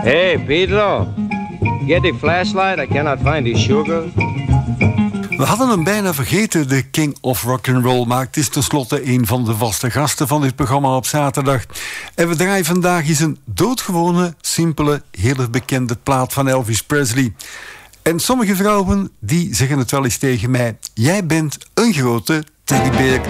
Hey, Pedro. Get the flashlight. I cannot find the sugar. We hadden hem bijna vergeten, de King of Rock'n'Roll. Maar het is tenslotte een van de vaste gasten van dit programma op zaterdag. En we draaien vandaag eens een doodgewone, simpele, hele bekende plaat van Elvis Presley. En sommige vrouwen die zeggen het wel eens tegen mij: jij bent een grote teddybeer.